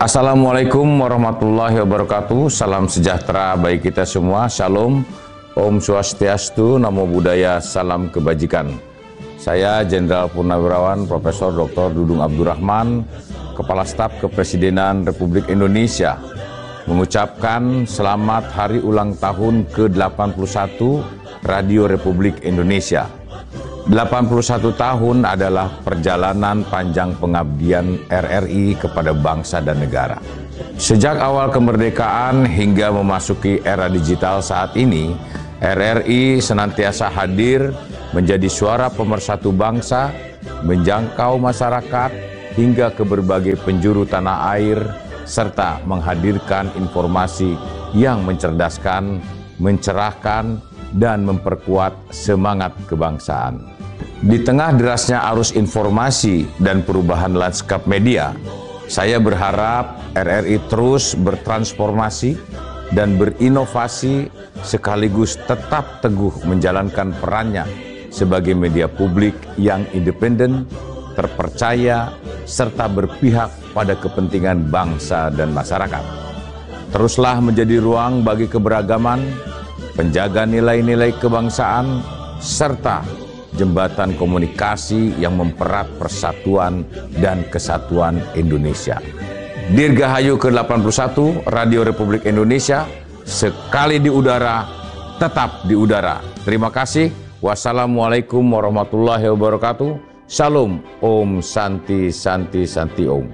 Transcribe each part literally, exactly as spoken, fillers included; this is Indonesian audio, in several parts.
Assalamualaikum warahmatullahi wabarakatuh. Salam sejahtera bagi kita semua. Shalom, Om Swastiastu, Namo Buddhaya, salam kebajikan. Saya Jenderal Purnawirawan Profesor Doktor Dudung Abdurrahman, Kepala Staf Kepresidenan Republik Indonesia, mengucapkan selamat hari ulang tahun ke delapan puluh satu Radio Republik Indonesia. delapan puluh satu tahun adalah perjalanan panjang pengabdian R R I kepada bangsa dan negara. Sejak awal kemerdekaan hingga memasuki era digital saat ini, R R I senantiasa hadir menjadi suara pemersatu bangsa, menjangkau masyarakat hingga ke berbagai penjuru tanah air, serta menghadirkan informasi yang mencerdaskan, mencerahkan, dan memperkuat semangat kebangsaan. Di tengah derasnya arus informasi dan perubahan lanskap media, saya berharap R R I terus bertransformasi dan berinovasi sekaligus tetap teguh menjalankan perannya sebagai media publik yang independen, terpercaya, serta berpihak pada kepentingan bangsa dan masyarakat. Teruslah menjadi ruang bagi keberagaman, penjaga nilai-nilai kebangsaan, serta jembatan komunikasi yang mempererat persatuan dan kesatuan Indonesia. Dirgahayu ke delapan puluh satu Radio Republik Indonesia, sekali di udara, tetap di udara. Terima kasih. Wassalamualaikum warahmatullahi wabarakatuh. Salam, Om Santi Santi Santi Om.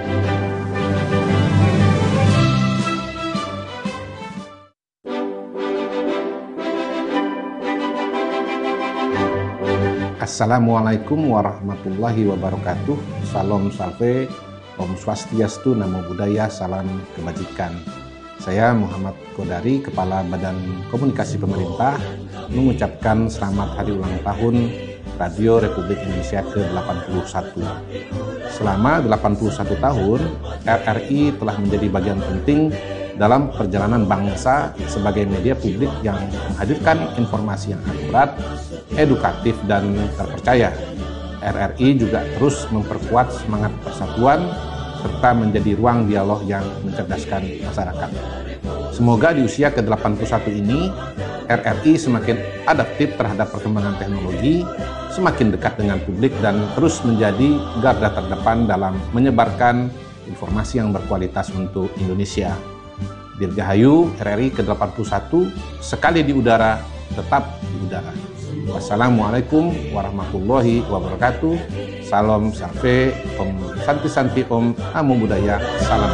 Assalamualaikum warahmatullahi wabarakatuh. Salam salve, Om Swastiastu, Namo Buddhaya, salam kebajikan. Saya Muhammad Kodari, Kepala Badan Komunikasi Pemerintah, mengucapkan selamat hari ulang tahun Radio Republik Indonesia ke delapan puluh satu. Selama delapan puluh satu tahun, R R I telah menjadi bagian penting dalam perjalanan bangsa sebagai media publik yang menghadirkan informasi yang akurat, edukatif, dan terpercaya. R R I juga terus memperkuat semangat persatuan serta menjadi ruang dialog yang mencerdaskan masyarakat. Semoga di usia ke delapan puluh satu ini, R R I semakin adaptif terhadap perkembangan teknologi, semakin dekat dengan publik, dan terus menjadi garda terdepan dalam menyebarkan informasi yang berkualitas untuk Indonesia. Dirgahayu R R I ke delapan puluh satu, sekali di udara, tetap di udara. Wassalamualaikum warahmatullahi wabarakatuh. Salam salve, Om Santi Santi Om, Namo Buddhaya, salam.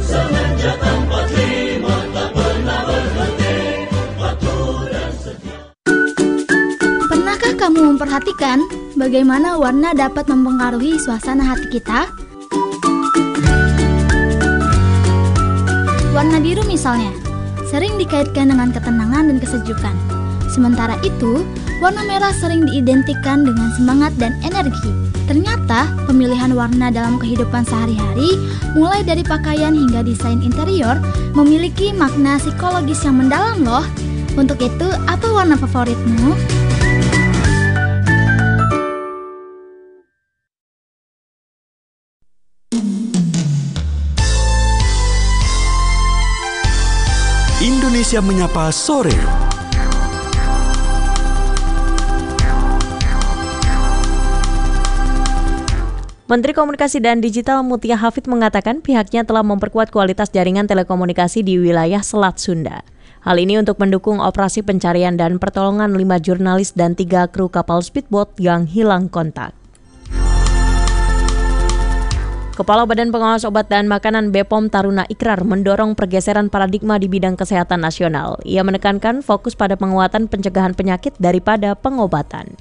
Pernahkah kamu memperhatikan bagaimana warna dapat mempengaruhi suasana hati kita? Warna biru misalnya, sering dikaitkan dengan ketenangan dan kesejukan. Sementara itu, warna merah sering diidentikan dengan semangat dan energi. Ternyata, pemilihan warna dalam kehidupan sehari-hari, mulai dari pakaian hingga desain interior, memiliki makna psikologis yang mendalam loh. Untuk itu, apa warna favoritmu? Indonesia Menyapa Sore. Menteri Komunikasi dan Digital Mutia Hafid mengatakan pihaknya telah memperkuat kualitas jaringan telekomunikasi di wilayah Selat Sunda. Hal ini untuk mendukung operasi pencarian dan pertolongan lima jurnalis dan tiga kru kapal speedboat yang hilang kontak. Kepala Badan Pengawas Obat dan Makanan B P O M Taruna Ikrar mendorong pergeseran paradigma di bidang kesehatan nasional. Ia menekankan fokus pada penguatan pencegahan penyakit daripada pengobatan.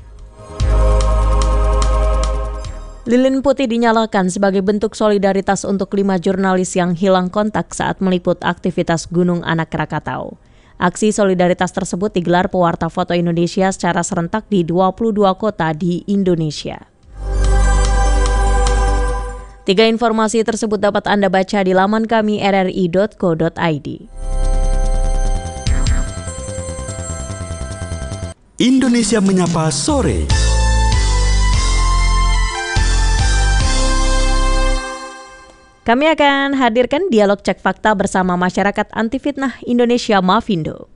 Lilin putih dinyalakan sebagai bentuk solidaritas untuk lima jurnalis yang hilang kontak saat meliput aktivitas Gunung Anak Krakatau. Aksi solidaritas tersebut digelar pewarta foto Indonesia secara serentak di dua puluh dua kota di Indonesia. Tiga informasi tersebut dapat Anda baca di laman kami r r i dot co dot i d. Indonesia Menyapa Sore. Kami akan hadirkan dialog cek fakta bersama Masyarakat Anti Fitnah Indonesia Mafindo.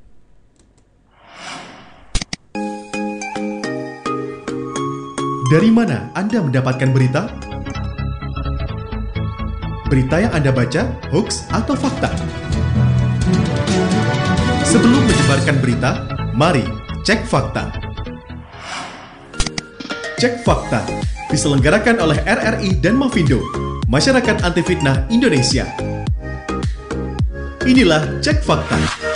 Dari mana Anda mendapatkan berita? Berita yang Anda baca, hoax atau fakta? Sebelum menyebarkan berita, mari cek fakta. Cek Fakta diselenggarakan oleh R R I dan Mafindo, Masyarakat Anti Fitnah Indonesia. Inilah Cek Fakta.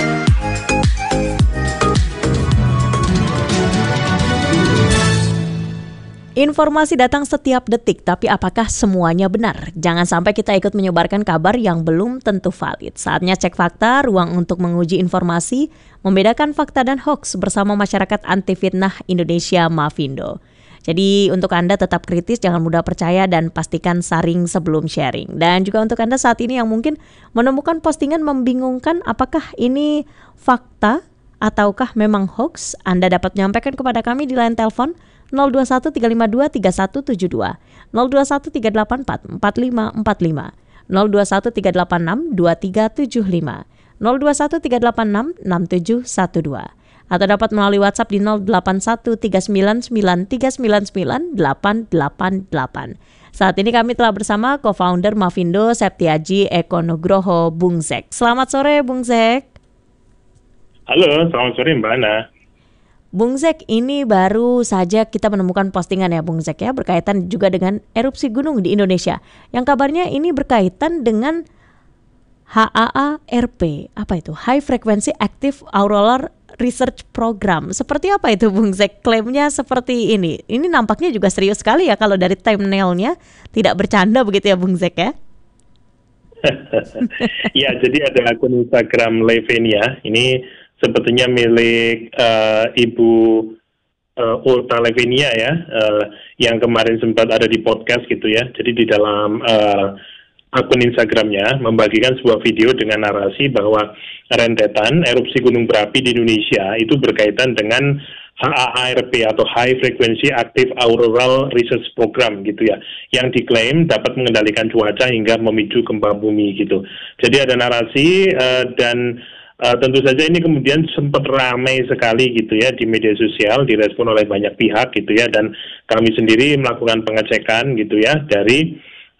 Informasi datang setiap detik, tapi apakah semuanya benar? Jangan sampai kita ikut menyebarkan kabar yang belum tentu valid. Saatnya Cek Fakta, ruang untuk menguji informasi, membedakan fakta dan hoax bersama Masyarakat Anti Fitnah Indonesia Mafindo. Jadi untuk Anda tetap kritis, jangan mudah percaya dan pastikan saring sebelum sharing. Dan juga untuk Anda saat ini yang mungkin menemukan postingan membingungkan apakah ini fakta ataukah memang hoax, Anda dapat menyampaikan kepada kami di line telepon nol dua satu tiga lima dua tiga satu tujuh dua, nol dua satu tiga delapan empat empat lima empat lima, nol dua satu tiga delapan enam dua tiga tujuh lima, nol dua satu tiga delapan enam enam tujuh satu dua. Atau dapat melalui WhatsApp di nol delapan satu tiga sembilan sembilan tiga sembilan sembilan delapan delapan delapan. Saat ini kami telah bersama co-founder Mafindo Septiaji Eko Nugroho, Bung Zek. Selamat sore Bung Zek. Halo, selamat sore Mbak Ana. Bung Zek, ini baru saja kita menemukan postingan ya Bung Zek ya, berkaitan juga dengan erupsi gunung di Indonesia. Yang kabarnya ini berkaitan dengan H A A R P, apa itu? High Frequency Active Auroral Research Program. Seperti apa itu Bung Zek? Klaimnya seperti ini. Ini nampaknya juga serius sekali ya kalau dari thumbnailnya, tidak bercanda begitu ya Bung Zek ya? Ya, jadi ada akun Instagram Levenia. Ini sebetulnya milik uh, Ibu uh, Ulta Levenia ya, uh, yang kemarin sempat ada di podcast gitu ya. Jadi di dalam uh, akun Instagramnya membagikan sebuah video dengan narasi bahwa rentetan erupsi gunung berapi di Indonesia itu berkaitan dengan H A A R P atau High Frequency Active Auroral Research Program gitu ya, yang diklaim dapat mengendalikan cuaca hingga memicu gempa bumi gitu. Jadi ada narasi uh, dan uh, tentu saja ini kemudian sempat ramai sekali gitu ya di media sosial, direspon oleh banyak pihak gitu ya, dan kami sendiri melakukan pengecekan gitu ya dari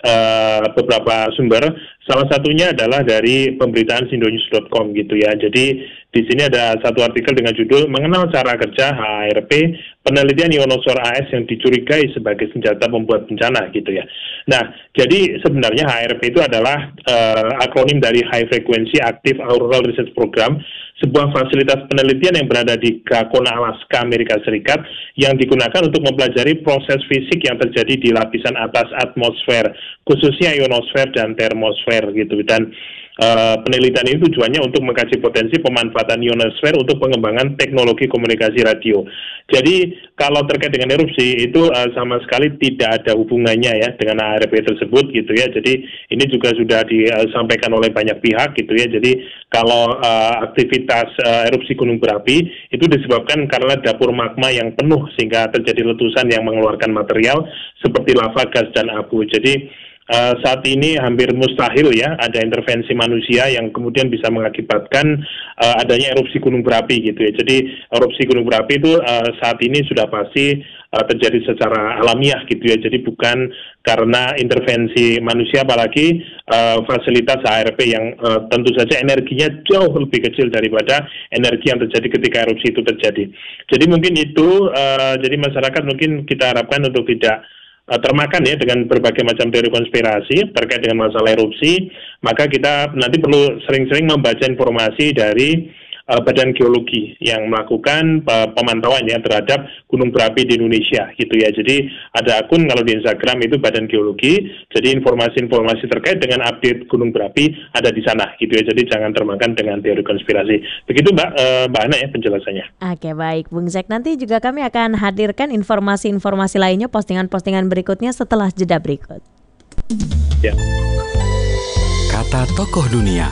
Uh, beberapa sumber, salah satunya adalah dari pemberitaan sindonews dot com gitu ya. Jadi di sini ada satu artikel dengan judul Mengenal Cara Kerja H A R P, Penelitian Ionosfer A S yang dicurigai sebagai senjata pembuat bencana gitu ya. Nah, jadi sebenarnya H A R P itu adalah uh, akronim dari High Frequency Active Auroral Research Program, sebuah fasilitas penelitian yang berada di Gakona, Alaska, Amerika Serikat, yang digunakan untuk mempelajari proses fisik yang terjadi di lapisan atas atmosfer, khususnya ionosfer dan termosfer gitu. Dan uh, penelitian ini tujuannya untuk mengkaji potensi pemanfaatan ionosfer untuk pengembangan teknologi komunikasi radio. Jadi kalau terkait dengan erupsi itu uh, sama sekali tidak ada hubungannya ya dengan H A R P tersebut gitu ya. Jadi ini juga sudah disampaikan oleh banyak pihak gitu ya. Jadi kalau uh, aktivitas uh, erupsi gunung berapi itu disebabkan karena dapur magma yang penuh sehingga terjadi letusan yang mengeluarkan material seperti lava, gas, dan abu. Jadi Uh, saat ini hampir mustahil ya ada intervensi manusia yang kemudian bisa mengakibatkan uh, adanya erupsi gunung berapi gitu ya. Jadi erupsi gunung berapi itu uh, saat ini sudah pasti uh, terjadi secara alamiah gitu ya. Jadi bukan karena intervensi manusia, apalagi uh, fasilitas H A R P yang uh, tentu saja energinya jauh lebih kecil daripada energi yang terjadi ketika erupsi itu terjadi. Jadi mungkin itu uh, jadi masyarakat mungkin kita harapkan untuk tidak termakan ya dengan berbagai macam teori konspirasi terkait dengan masalah erupsi. Maka kita nanti perlu sering-sering membaca informasi dari uh, Badan Geologi yang melakukan uh, pemantauan ya terhadap gunung berapi di Indonesia gitu ya. Jadi ada akun kalau di Instagram itu Badan Geologi. Jadi informasi-informasi terkait dengan update gunung berapi ada di sana gitu ya. Jadi jangan termakan dengan teori konspirasi. Begitu Mbak uh, Mbak Ana ya penjelasannya. Oke, baik Bung Zek, nanti juga kami akan hadirkan informasi-informasi lainnya, postingan-postingan berikutnya setelah jeda berikut. Ya. Kata tokoh dunia.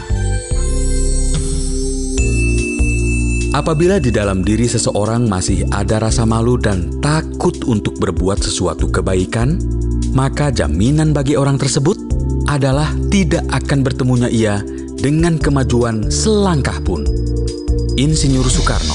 Apabila di dalam diri seseorang masih ada rasa malu dan takut untuk berbuat sesuatu kebaikan, maka jaminan bagi orang tersebut adalah tidak akan bertemunya ia dengan kemajuan selangkah pun. Insinyur Soekarno.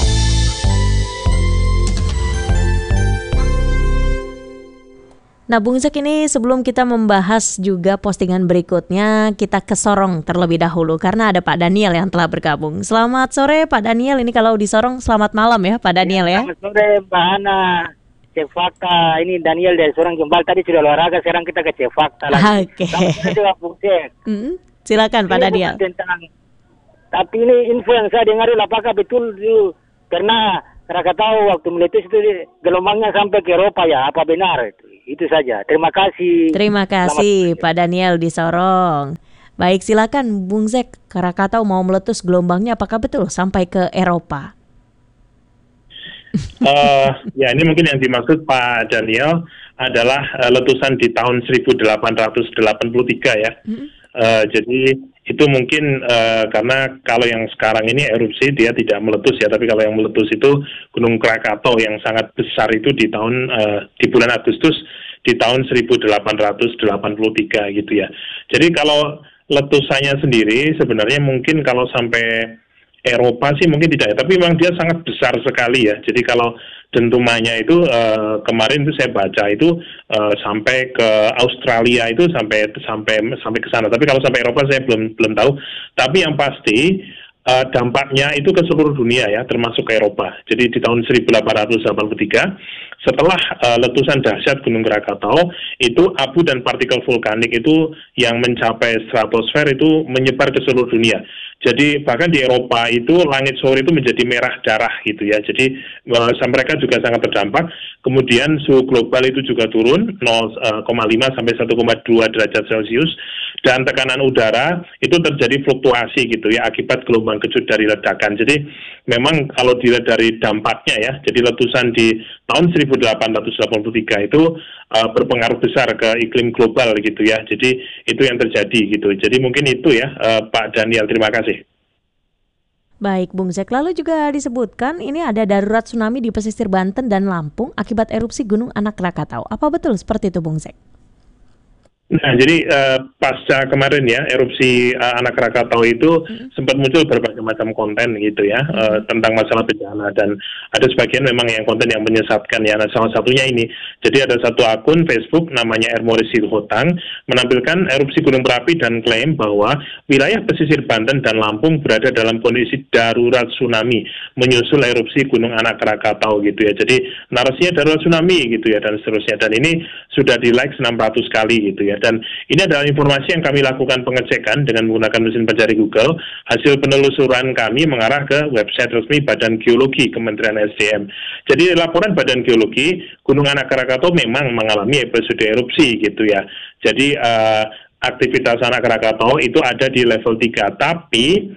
Nah, Bung Zek, ini sebelum kita membahas juga postingan berikutnya, kita ke Sorong terlebih dahulu karena ada Pak Daniel yang telah bergabung. Selamat sore Pak Daniel, ini kalau di Sorong selamat malam ya Pak Daniel ya. Selamat sore Mbak Hana, Cek Fakta. Ini Daniel dari Sorong Jombang, tadi sudah olahraga, sekarang kita ke Cek Fakta lagi. Oke. Okay. Bung Zek. Mm-hmm. Silakan Pak ini Daniel. Tentang, tapi ini info yang saya dengar, apakah betul itu karena Krakatau waktu meletus itu gelombangnya sampai ke Eropa ya, apa benar itu? Itu saja. Terima kasih. Terima kasih Selamat. Pak Daniel di Sorong. Baik, silakan Bung Zek. Krakatau mau meletus gelombangnya apakah betul sampai ke Eropa? Uh, ya ini mungkin yang dimaksud Pak Daniel adalah uh, letusan di tahun seribu delapan ratus delapan puluh tiga ya. Mm-hmm. Uh, jadi itu mungkin uh, karena kalau yang sekarang ini erupsi dia tidak meletus ya, tapi kalau yang meletus itu Gunung Krakatau yang sangat besar itu di tahun uh, di bulan Agustus di tahun seribu delapan ratus delapan puluh tiga gitu ya. Jadi kalau letusannya sendiri sebenarnya mungkin kalau sampai Eropa sih mungkin tidak ya, tapi memang dia sangat besar sekali ya. Jadi kalau dentumannya itu uh, kemarin itu saya baca itu uh, sampai ke Australia itu sampai sampai sampai ke sana. Tapi kalau sampai Eropa saya belum belum tahu. Tapi yang pasti uh, dampaknya itu ke seluruh dunia ya, termasuk ke Eropa. Jadi di tahun seribu delapan ratus delapan puluh tiga setelah uh, letusan dahsyat Gunung Krakatau itu abu dan partikel vulkanik itu yang mencapai stratosfer itu menyebar ke seluruh dunia. Jadi bahkan di Eropa itu langit sore itu menjadi merah darah gitu ya. Jadi uh, mereka juga sangat terdampak. Kemudian suhu global itu juga turun nol koma lima sampai satu koma dua derajat Celcius dan tekanan udara itu terjadi fluktuasi gitu ya akibat gelombang kejut dari ledakan. Jadi memang kalau dilihat dari dampaknya ya, jadi letusan di tahun seribu delapan ratus delapan puluh tiga itu uh, berpengaruh besar ke iklim global gitu ya. Jadi itu yang terjadi gitu. Jadi mungkin itu ya uh, Pak Daniel, terima kasih. Baik Bung Zek, lalu juga disebutkan ini ada darurat tsunami di pesisir Banten dan Lampung akibat erupsi Gunung Anak Krakatau. Apa betul seperti itu Bung Zek? Nah, jadi uh, pasca kemarin ya erupsi uh, Anak Krakatau itu hmm. sempat muncul berbagai macam konten gitu ya hmm. uh, tentang masalah bencana dan ada sebagian memang yang konten yang menyesatkan ya. Nah, salah satunya ini. Jadi ada satu akun Facebook namanya Ermori Silhotang menampilkan erupsi gunung berapi dan klaim bahwa wilayah pesisir Banten dan Lampung berada dalam kondisi darurat tsunami menyusul erupsi Gunung Anak Krakatau gitu ya. Jadi narasinya darurat tsunami gitu ya dan seterusnya, dan ini sudah di like enam ratus kali gitu ya. Dan ini adalah informasi yang kami lakukan pengecekan dengan menggunakan mesin pencari Google. Hasil penelusuran kami mengarah ke website resmi Badan Geologi Kementerian S D M. Jadi laporan Badan Geologi, Gunung Anak Krakatau memang mengalami episode erupsi gitu ya. Jadi uh, aktivitas Anak Krakatau itu ada di level tiga, tapi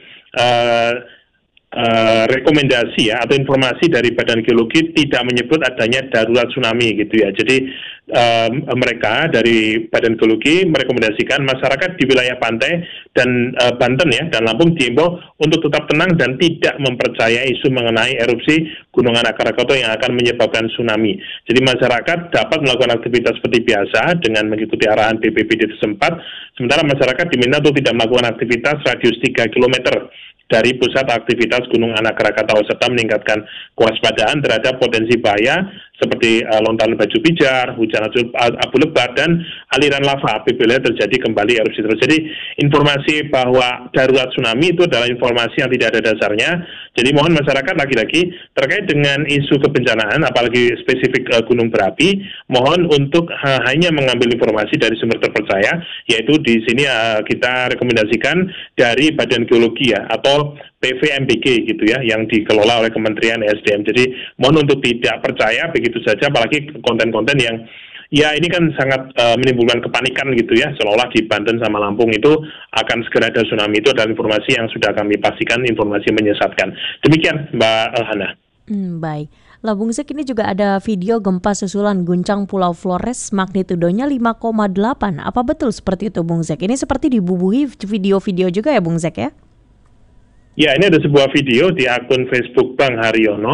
uh, Uh, rekomendasi ya atau informasi dari Badan Geologi tidak menyebut adanya darurat tsunami gitu ya. Jadi uh, mereka dari Badan Geologi merekomendasikan masyarakat di wilayah pantai dan uh, Banten ya dan Lampung diimbau untuk tetap tenang dan tidak mempercayai isu mengenai erupsi Gunung Anak Krakatau yang akan menyebabkan tsunami. Jadi masyarakat dapat melakukan aktivitas seperti biasa dengan mengikuti arahan B P B D setempat. Sementara masyarakat diminta untuk tidak melakukan aktivitas radius tiga kilometer dari pusat aktivitas Gunung Anak Krakatau serta meningkatkan kewaspadaan terhadap potensi bahaya seperti uh, lontaran baju pijar, hujan abu lebat, dan aliran lava apabila terjadi kembali erupsi terus. Jadi informasi bahwa darurat tsunami itu adalah informasi yang tidak ada dasarnya. Jadi mohon masyarakat lagi-lagi terkait dengan isu kebencanaan, apalagi spesifik uh, gunung berapi, mohon untuk uh, hanya mengambil informasi dari sumber terpercaya, yaitu di sini uh, kita rekomendasikan dari Badan Geologi ya, atau P V M B G gitu ya, yang dikelola oleh Kementerian S D M. Jadi mohon untuk tidak percaya begitu saja, apalagi konten-konten yang ya ini kan sangat uh, menimbulkan kepanikan gitu ya, seolah-olah di Banten sama Lampung itu akan segera ada tsunami. Itu adalah informasi yang sudah kami pastikan informasi menyesatkan. Demikian Mbak Hana. Hmm, baik. Lah Bung Zek, ini juga ada video gempa susulan guncang Pulau Flores magnitudonya lima koma delapan. Apa betul seperti itu Bung Zek? Ini seperti dibubuhi video-video juga ya Bung Zek ya? Ya, ini ada sebuah video di akun Facebook Bang Haryono.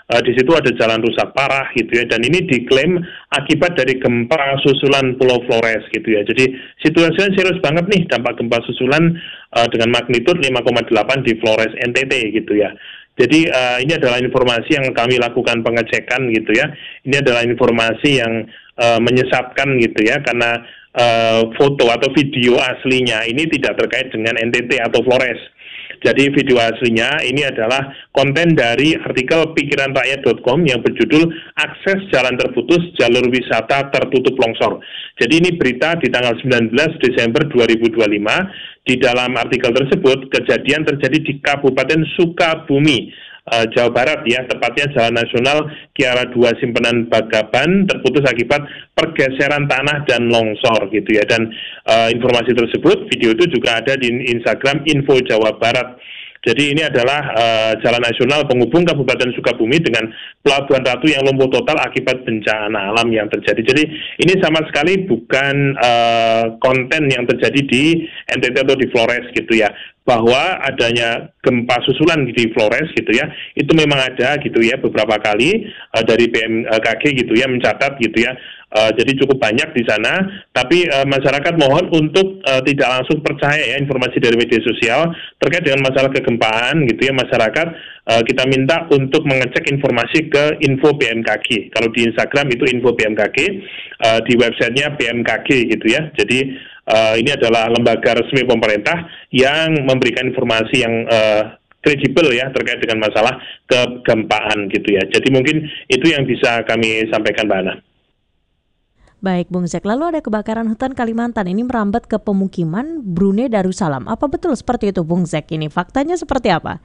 uh, di situ ada jalan rusak parah gitu ya, dan ini diklaim akibat dari gempa susulan Pulau Flores gitu ya. Jadi situasinya serius banget nih, dampak gempa susulan uh, dengan magnitud lima koma delapan di Flores N T T gitu ya. Jadi uh, ini adalah informasi yang kami lakukan pengecekan gitu ya. Ini adalah informasi yang uh, menyesatkan gitu ya, karena uh, foto atau video aslinya ini tidak terkait dengan N T T atau Flores. Jadi video aslinya ini adalah konten dari artikel pikiran rakyat dot com yang berjudul Akses Jalan Terputus, Jalur Wisata Tertutup Longsor. Jadi ini berita di tanggal sembilan belas Desember dua ribu dua puluh lima. Di dalam artikel tersebut, kejadian terjadi di Kabupaten Sukabumi, uh, Jawa Barat ya, tepatnya Jalan Nasional Kiara dua Simpenan Bagaban terputus akibat pergeseran tanah dan longsor gitu ya. Dan uh, informasi tersebut, video itu juga ada di Instagram Info Jawa Barat. Jadi ini adalah uh, jalan nasional penghubung Kabupaten Sukabumi dengan Pelabuhan Ratu yang lumpuh total akibat bencana alam yang terjadi. Jadi ini sama sekali bukan uh, konten yang terjadi di N T T atau di Flores gitu ya. Bahwa adanya gempa susulan di Flores gitu ya, itu memang ada gitu ya beberapa kali uh, dari B M K G gitu ya mencatat gitu ya. Uh, jadi cukup banyak di sana, tapi uh, masyarakat mohon untuk uh, tidak langsung percaya ya informasi dari media sosial terkait dengan masalah kegempaan gitu ya. Masyarakat uh, kita minta untuk mengecek informasi ke info B M K G. Kalau di Instagram itu info B M K G, uh, di websitenya B M K G gitu ya. Jadi uh, ini adalah lembaga resmi pemerintah yang memberikan informasi yang uh, kredibel ya terkait dengan masalah kegempaan gitu ya. Jadi mungkin itu yang bisa kami sampaikan, Mbak Ana. Baik, Bung Zek, lalu ada kebakaran hutan Kalimantan ini merambat ke pemukiman Brunei Darussalam. Apa betul seperti itu, Bung Zek? Ini faktanya seperti apa?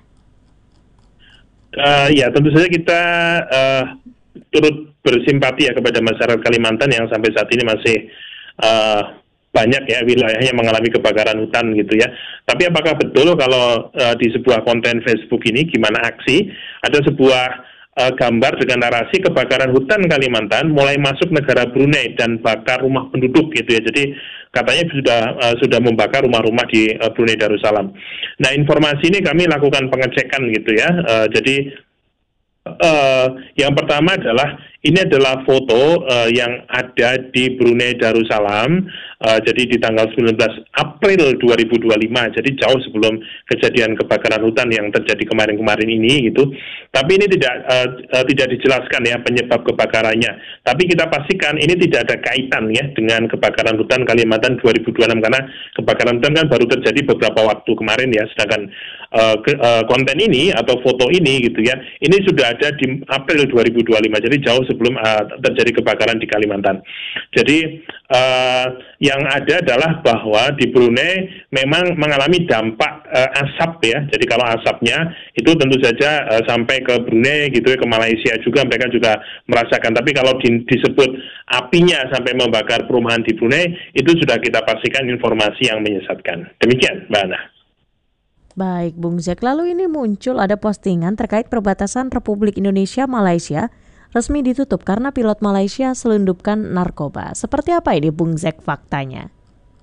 Uh, ya, tentu saja kita uh, turut bersimpati ya kepada masyarakat Kalimantan yang sampai saat ini masih uh, banyak ya wilayahnya mengalami kebakaran hutan gitu ya. Tapi apakah betul kalau uh, di sebuah konten Facebook ini, Gimana Aksi, ada sebuah Uh, gambar dengan narasi kebakaran hutan Kalimantan mulai masuk negara Brunei dan bakar rumah penduduk gitu ya. Jadi katanya sudah uh, sudah membakar rumah-rumah di uh, Brunei Darussalam. Nah, informasi ini kami lakukan pengecekan gitu ya. Uh, jadi uh, yang pertama adalah ini adalah foto uh, yang ada di Brunei Darussalam. Uh, jadi di tanggal sembilan belas April dua ribu dua puluh lima, jadi jauh sebelum kejadian kebakaran hutan yang terjadi kemarin-kemarin ini gitu. Tapi ini tidak uh, uh, tidak dijelaskan ya penyebab kebakarannya. Tapi kita pastikan ini tidak ada kaitan ya dengan kebakaran hutan Kalimantan dua ribu dua puluh enam, karena kebakaran hutan kan baru terjadi beberapa waktu kemarin ya. Sedangkan uh, ke, uh, konten ini atau foto ini gitu ya, ini sudah ada di April dua ribu dua puluh lima, jadi jauh sebelum uh, terjadi kebakaran di Kalimantan. Jadi uh, yang ada adalah bahwa di Brunei memang mengalami dampak uh, asap ya. Jadi kalau asapnya itu tentu saja uh, sampai ke Brunei gitu ya, ke Malaysia juga mereka juga merasakan. Tapi kalau di, disebut apinya sampai membakar perumahan di Brunei, itu sudah kita pastikan informasi yang menyesatkan. Demikian, Mbak Ana. Baik, Bung Zek, lalu ini muncul ada postingan terkait perbatasan Republik Indonesia Malaysia resmi ditutup karena pilot Malaysia selundupkan narkoba. Seperti apa ini, Bung Zek, faktanya?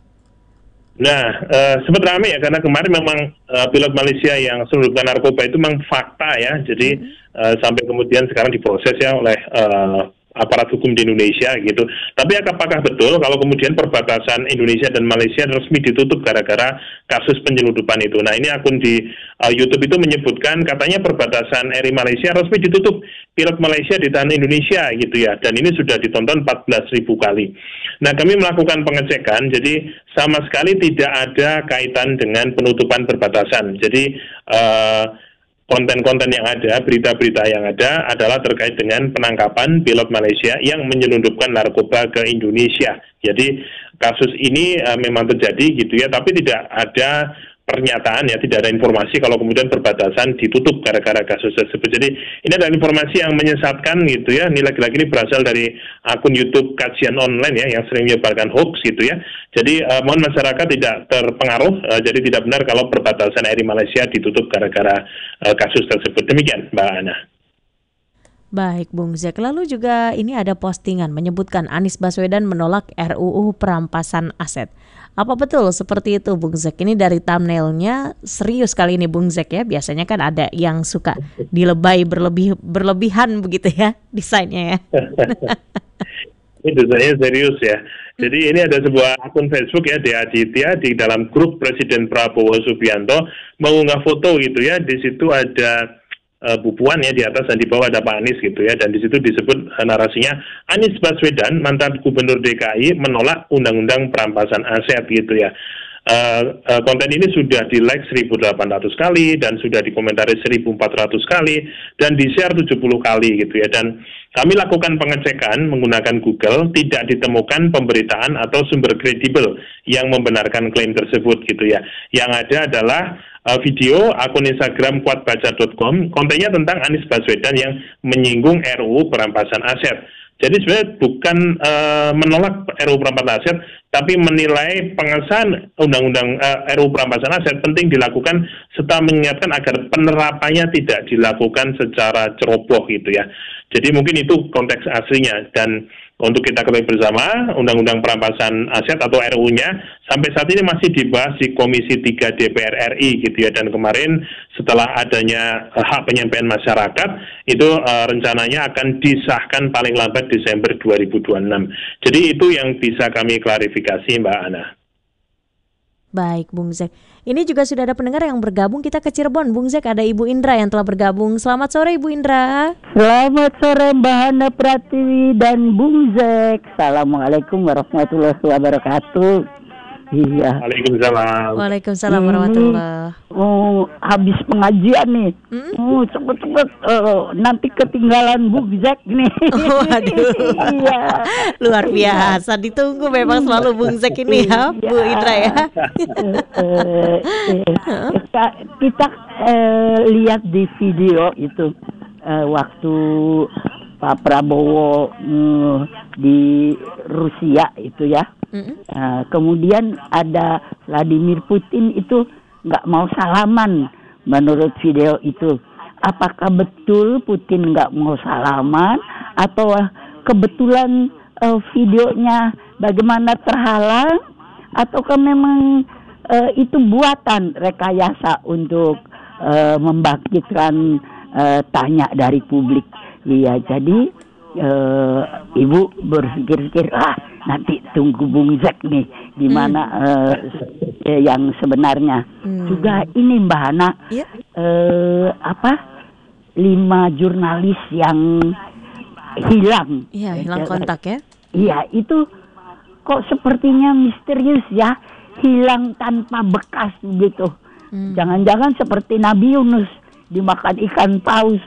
Nah, uh, sempat ramai ya karena kemarin memang uh, pilot Malaysia yang selundupkan narkoba itu memang fakta ya. Jadi uh, sampai kemudian sekarang diproses ya oleh uh, aparat hukum di Indonesia gitu. Tapi apakah betul kalau kemudian perbatasan Indonesia dan Malaysia resmi ditutup gara-gara kasus penyelundupan itu? Nah, ini akun di uh, YouTube itu menyebutkan katanya perbatasan R I Malaysia resmi ditutup, pilot Malaysia ditahan Indonesia gitu ya. Dan ini sudah ditonton empat belas ribu kali. Nah, kami melakukan pengecekan, jadi sama sekali tidak ada kaitan dengan penutupan perbatasan. Jadi uh, konten-konten yang ada, berita-berita yang ada adalah terkait dengan penangkapan pilot Malaysia yang menyelundupkan narkoba ke Indonesia. Jadi kasus ini uh, memang terjadi gitu ya, tapi tidak ada pernyataan ya, tidak ada informasi kalau kemudian perbatasan ditutup gara-gara kasus tersebut. Jadi ini adalah informasi yang menyesatkan gitu ya. Ini lagi-lagi ini berasal dari akun YouTube Kajian Online ya yang sering menyebarkan hoax gitu ya. Jadi uh, mohon masyarakat tidak terpengaruh. Uh, jadi tidak benar kalau perbatasan R I Malaysia ditutup gara-gara uh, kasus tersebut. Demikian, Mbak Ana. Baik Bung Zek, lalu juga ini ada postingan menyebutkan Anies Baswedan menolak R U U perampasan aset. Apa betul seperti itu Bung Zek? Ini dari thumbnailnya serius kali ini Bung Zek ya. Biasanya kan ada yang suka dilebay berlebih berlebihan begitu ya desainnya ya. Ini desainnya serius ya. Jadi ini ada sebuah akun Facebook ya, Dea Aditya, di dalam grup Presiden Prabowo Subianto mengunggah foto gitu ya. Di situ ada Uh, bupuan ya di atas dan di bawah ada Pak Anies gitu ya, dan di situ disebut uh, narasinya Anies Baswedan mantan Gubernur D K I menolak Undang-Undang Perampasan Aset gitu ya. Uh, uh, konten ini sudah di like seribu delapan ratus kali dan sudah dikomentari seribu empat ratus kali dan di share tujuh puluh kali gitu ya, dan kami lakukan pengecekan menggunakan Google, tidak ditemukan pemberitaan atau sumber kredibel yang membenarkan klaim tersebut gitu ya. Yang ada adalah uh, video akun Instagram kuatbaca dot com, kontennya tentang Anies Baswedan yang menyinggung R U U perampasan aset. Jadi sebenarnya bukan uh, menolak R U U perampasan aset, tapi menilai pengesahan Undang-Undang uh, R U U perampasan aset penting dilakukan serta mengingatkan agar penerapannya tidak dilakukan secara ceroboh gitu ya. Jadi mungkin itu konteks aslinya, dan untuk kita ketahui bersama Undang-Undang Perampasan Aset atau R U U-nya sampai saat ini masih dibahas di Komisi tiga D P R R I gitu ya, dan kemarin setelah adanya uh, hak penyampaian masyarakat itu uh, rencananya akan disahkan paling lambat Desember dua ribu dua puluh enam. Jadi itu yang bisa kami klarifikasi Mbak Ana. Baik Bung Zek, ini juga sudah ada pendengar yang bergabung. Kita ke Cirebon Bung Zek, ada Ibu Indra yang telah bergabung. Selamat sore Ibu Indra. Selamat sore Mbak Hana Pratiwi dan Bung Zek. Assalamualaikum warahmatullahi wabarakatuh. Iya. Waalaikumsalam. Waalaikumsalam warahmatullahi. Oh, habis pengajian nih. Hmm? Oh, cepet-cepet uh, nanti ketinggalan Bung Zek nih. Waduh. Iya. Luar biasa, ditunggu memang selalu Bung Zek ini ya, Bu Indra ya. kita kita uh, lihat di video itu uh, waktu Pak Prabowo uh, di Rusia itu ya. Mm-hmm. Uh, kemudian ada Vladimir Putin itu nggak mau salaman menurut video itu. Apakah betul Putin nggak mau salaman atau kebetulan uh, videonya bagaimana terhalang, ataukah memang uh, itu buatan rekayasa untuk uh, membangkitkan uh, tanya dari publik? Iya, jadi uh, Ibu berpikir-pikir, ah nanti tunggu Bung Zek nih gimana hmm. uh, yang sebenarnya. Hmm. Juga ini Mbak Hana, yeah. uh, apa lima jurnalis yang hilang. Iya, hilang kontak ya. Iya, itu kok sepertinya misterius ya, hilang tanpa bekas gitu. Hmm. Jangan-jangan seperti Nabi Yunus dimakan ikan paus.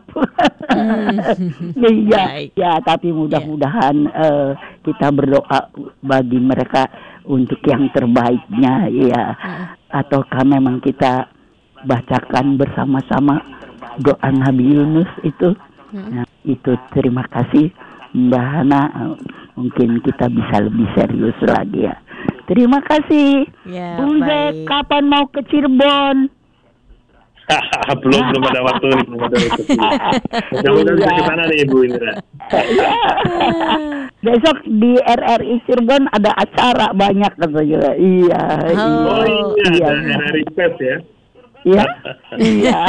hmm. ya, ya, tapi mudah-mudahan yeah. uh, kita berdoa bagi mereka untuk yang terbaiknya, ya. Hmm. Ataukah memang kita bacakan bersama-sama doa Nabi Yunus itu? Hmm. Nah, itu terima kasih Mbak Hana. Mungkin kita bisa lebih serius lagi ya. Terima kasih. Ya, Bung Zek, kapan mau ke Cirebon? belum belum ada waktu nih, belum ada waktu. Mudah-mudahan bisa ke sana nih Ibu Indra. Besok di R R I Cirebon ada acara banyak katanya. Iya. Oh iya, iya. Ada R R I Fest ya. Iya. Iya.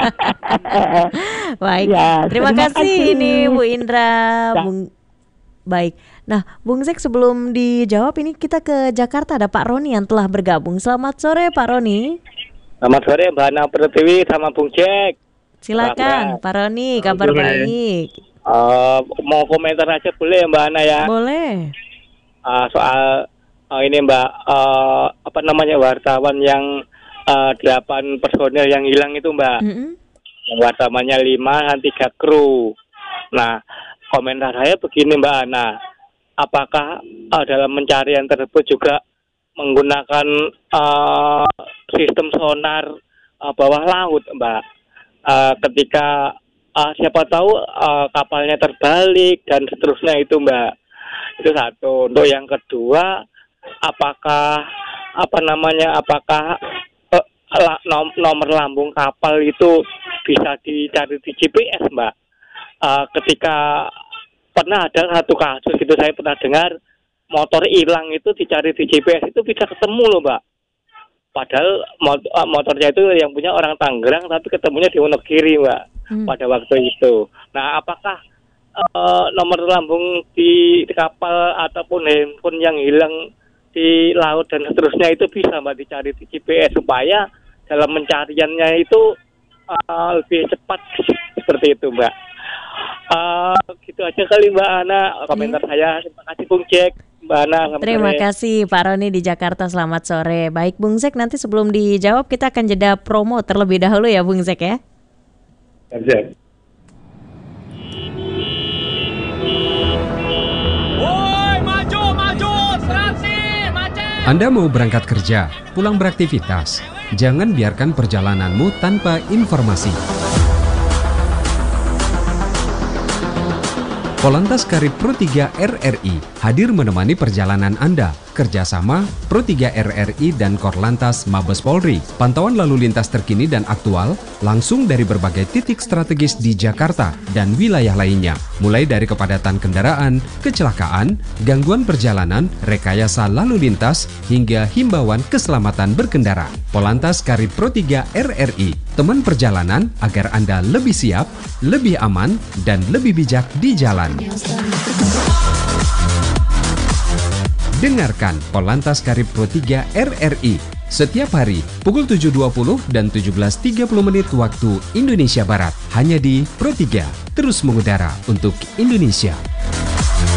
Baik. Ya, terima, terima kasih, kasih ini Bu Indra. Bung... Baik. Nah, Bung Zek, sebelum dijawab ini kita ke Jakarta, ada Pak Roni yang telah bergabung. Selamat sore Pak Roni. Selamat sore Mbak Hana Pratiwi sama Bung Zek. Silakan Pak Roni, kabar boleh. baik. Uh, mau komentar aja boleh Mbak Hana ya? Boleh. Uh, soal uh, ini Mbak, uh, apa namanya wartawan yang uh, delapan personel yang hilang itu Mbak. Mm-hmm. Yang wartawannya lima dan tiga kru. Nah, komentar saya begini Mbak Hana, apakah uh, dalam pencarian tersebut juga menggunakan uh, sistem sonar uh, bawah laut, Mbak. Uh, ketika uh, siapa tahu uh, kapalnya terbalik dan seterusnya itu, Mbak. Itu satu. Untuk yang kedua, apakah apa namanya? Apakah uh, la, nom, nomor lambung kapal itu bisa dicari di G P S, Mbak? uh, ketika pernah ada satu kasus gitu, saya pernah dengar motor hilang itu dicari di G P S itu bisa ketemu loh Mbak. Padahal mot- motornya itu yang punya orang Tangerang tapi ketemunya di Wonogiri Mbak hmm. pada waktu itu. Nah apakah uh, nomor lambung di, di kapal ataupun handphone yang hilang di laut dan seterusnya itu bisa Mbak dicari di G P S supaya dalam pencariannya itu uh, lebih cepat seperti itu Mbak. Uh, gitu aja kali Mbak Ana komentar yeah. saya. Terima kasih Bung Jack, Mbak Ana. Terima sore. kasih Pak Roni di Jakarta, selamat sore. Baik Bung Zek, nanti sebelum dijawab kita akan jeda promo terlebih dahulu ya Bung Zek ya. Zek. Woi maju maju serasi macet. Anda mau berangkat kerja, pulang beraktivitas, jangan biarkan perjalananmu tanpa informasi. Polantas Karib Pro tiga R R I hadir menemani perjalanan Anda. Kerjasama Pro tiga R R I dan Korlantas Mabes Polri. Pantauan lalu lintas terkini dan aktual langsung dari berbagai titik strategis di Jakarta dan wilayah lainnya. Mulai dari kepadatan kendaraan, kecelakaan, gangguan perjalanan, rekayasa lalu lintas, hingga himbauan keselamatan berkendara. Polantas Karib Pro tiga R R I, teman perjalanan agar Anda lebih siap, lebih aman, dan lebih bijak di jalan. Dengarkan Polantas Karib Pro tiga R R I setiap hari pukul tujuh dua puluh dan tujuh belas tiga puluh menit waktu Indonesia Barat. Hanya di Pro tiga, terus mengudara untuk Indonesia.